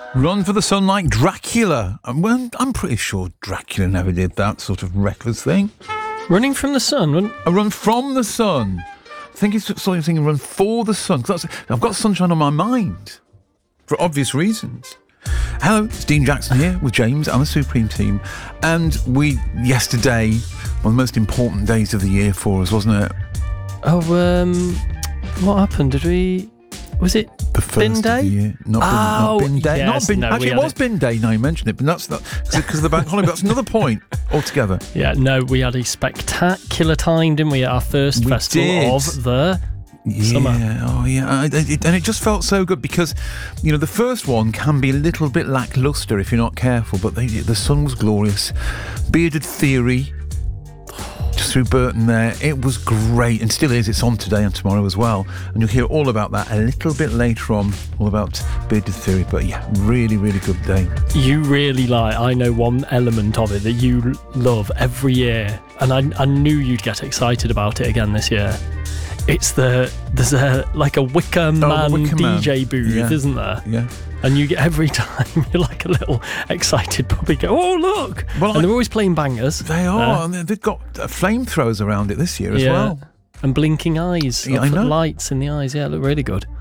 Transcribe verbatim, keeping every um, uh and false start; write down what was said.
Run for the sun like Dracula. Well, I'm pretty sure Dracula never did that sort of reckless thing. Running from the sun? Run- A run from the sun. I think it's sort of thinking run for the sun. 'Cause that's, I've got sunshine on my mind. For obvious reasons. Hello, it's Dean Jackson here with James and the Supreme Team. And we, yesterday, one of the most important days of the year for us, wasn't it? Oh, um, what happened? Did we... Was it The first Bin of Day? the year. Not bin, Oh, not bin day. yes, not bin, no, we actually, it had was it. bin day now you mention it, but that's not because of the bank holiday. That's another point altogether. Yeah, no, we had a spectacular time, didn't we, at our first We festival did. of the Yeah, summer. oh yeah, I, it, and it just felt so good because, you know, the first one can be a little bit lackluster if you're not careful, but they, the sun was glorious. Bearded Theory, just through Burton there, it was great, and still is. It's on today and tomorrow as well, and you'll hear all about that a little bit later on, all about Bearded Theory. But yeah, really, really good day. You really like, I know one element of it that you love every year, and I, I knew you'd get excited about it again this year. It's the, there's a, like a Wicker Man Wicker Man. D J booth, Yeah. isn't there? Yeah. And you get every time you're like a little excited puppy go, oh look! Well, and I- they're always playing bangers. They are, Uh, and they've got uh, flamethrowers around it this year as yeah. well. And blinking eyes, Yeah, I know. lights in the eyes. Yeah, look really good.